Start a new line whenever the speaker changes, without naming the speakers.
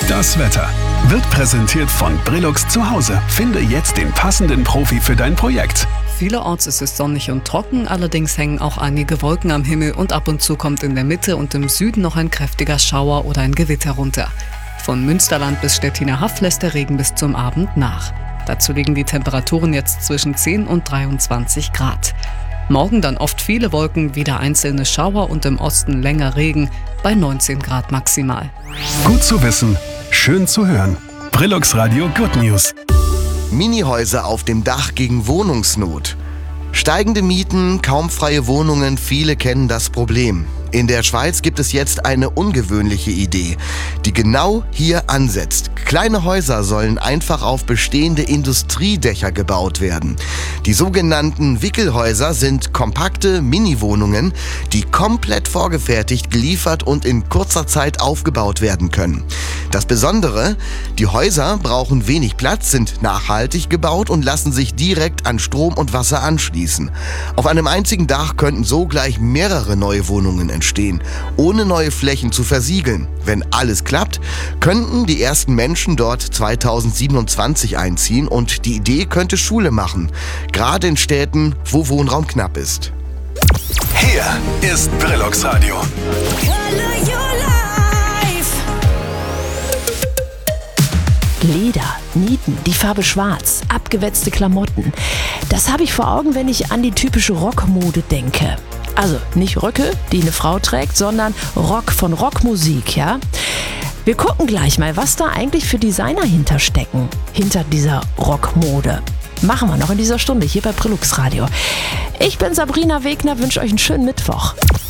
Das Wetter wird präsentiert von Brillux zu Hause. Finde jetzt den passenden Profi für dein Projekt.
Vielerorts ist es sonnig und trocken, allerdings hängen auch einige Wolken am Himmel und ab und zu kommt in der Mitte und im Süden noch ein kräftiger Schauer oder ein Gewitter runter. Von Münsterland bis Stettiner Haff lässt der Regen bis zum Abend nach. Dazu liegen die Temperaturen jetzt zwischen 10 und 23 Grad. Morgen dann oft viele Wolken, wieder einzelne Schauer und im Osten länger Regen bei 19 Grad maximal.
Gut zu wissen, schön zu hören. Brillux Radio Good News.
Minihäuser auf dem Dach gegen Wohnungsnot. Steigende Mieten, kaum freie Wohnungen, viele kennen das Problem. In der Schweiz gibt es jetzt eine ungewöhnliche Idee, die genau hier ansetzt. Kleine Häuser sollen einfach auf bestehende Industriedächer gebaut werden. Die sogenannten Wickelhäuser sind kompakte Mini-Wohnungen, die komplett vorgefertigt, geliefert und in kurzer Zeit aufgebaut werden können. Das Besondere, die Häuser brauchen wenig Platz, sind nachhaltig gebaut und lassen sich direkt an Strom und Wasser anschließen. Auf einem einzigen Dach könnten so gleich mehrere neue Wohnungen entstehen, ohne neue Flächen zu versiegeln. Wenn alles klappt, könnten die ersten Menschen dort 2027 einziehen und die Idee könnte Schule machen, gerade in Städten, wo Wohnraum knapp ist.
Hier ist Brillux Radio.
Leder, Nieten, die Farbe schwarz, abgewetzte Klamotten. Das habe ich vor Augen, wenn ich an die typische Rockmode denke. Also nicht Röcke, die eine Frau trägt, sondern Rock von Rockmusik, ja? Wir gucken gleich mal, was da eigentlich für Designer hinterstecken, hinter dieser Rockmode. Machen wir noch in dieser Stunde hier bei Brillux Radio. Ich bin Sabrina Wegner, wünsche euch einen schönen Mittwoch.